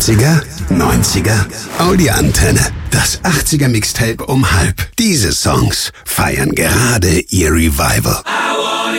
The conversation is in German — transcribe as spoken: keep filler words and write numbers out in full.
achtziger, neunziger, Audi-Antenne. Das achtziger-Mixtape um halb. Diese Songs feiern gerade ihr Revival.